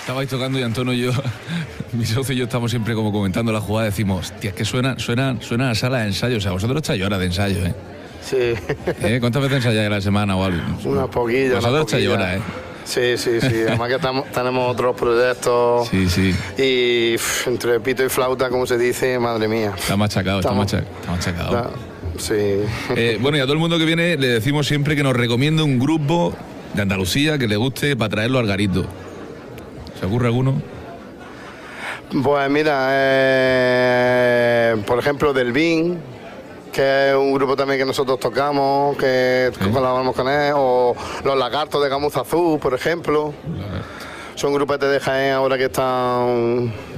Estabais tocando y Antonio y yo, mi socio y yo estamos siempre como comentando la jugada, decimos, tía, es que suena a sala de ensayo, o sea, vosotros estáis horas de ensayo, ¿eh? Sí. ¿Cuántas veces ensayáis a la semana o algo? Unas poquillas. Vosotros estáis horas, ¿eh? Sí. Además que tenemos otros proyectos. Sí. Y entre pito y flauta, como se dice, madre mía. Está machacado. Sí. Bueno, y a todo el mundo que viene le decimos siempre que nos recomiende un grupo de Andalucía que le guste para traerlo al garito. ¿Se ocurre alguno? Pues mira, por ejemplo, Del Bin, que es un grupo también que nosotros tocamos, que colaboramos con él, o Los Lagartos de Gamuza Azul, por ejemplo. Son grupos de Jaén ahora que están